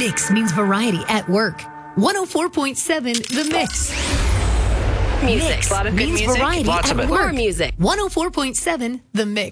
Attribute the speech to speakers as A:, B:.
A: Mix means variety at work. 104.7 The Mix.
B: Music.
A: Mix
B: A lot of good
A: means
B: music.
A: variety
B: Lots
A: at
B: of it.
A: work.
B: More music.
A: 104.7 The Mix.